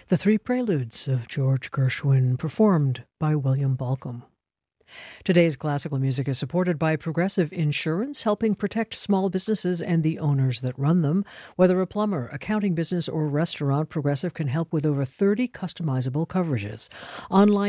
The Three Preludes of George Gershwin, performed by William Balcombe. Today's classical music is supported by Progressive Insurance, helping protect small businesses and the owners that run them. Whether a plumber, accounting business, or restaurant, Progressive can help with over 30 customizable coverages. Online